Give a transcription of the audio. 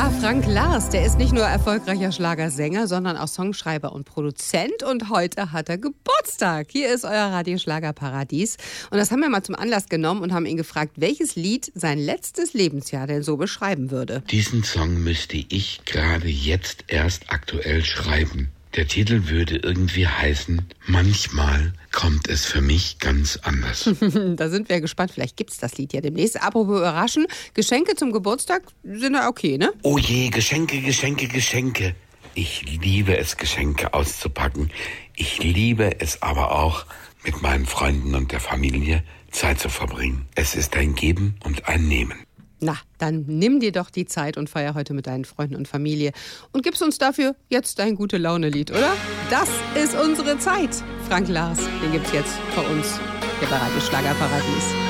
Ja, Frank Lars, der ist nicht nur erfolgreicher Schlagersänger, sondern auch Songschreiber und Produzent. Und heute hat er Geburtstag. Hier ist euer Radio-Schlagerparadies. Und das haben wir mal zum Anlass genommen und haben ihn gefragt, welches Lied sein letztes Lebensjahr denn so beschreiben würde. Diesen Song müsste ich gerade jetzt erst aktuell schreiben. Der Titel würde irgendwie heißen, manchmal kommt es für mich ganz anders. Da sind wir gespannt. Vielleicht gibt's das Lied ja demnächst. Apropos überraschen, Geschenke zum Geburtstag sind ja okay, ne? Oh je, Geschenke, Geschenke, Geschenke. Ich liebe es, Geschenke auszupacken. Ich liebe es aber auch, mit meinen Freunden und der Familie Zeit zu verbringen. Es ist ein Geben und ein Nehmen. Na, dann nimm dir doch die Zeit und feier heute mit deinen Freunden und Familie. Und gibst uns dafür jetzt dein Gute-Laune-Lied, oder? Das ist unsere Zeit. Frank Lars, den gibt's jetzt bei uns, hier bei Radio Schlagerparadies.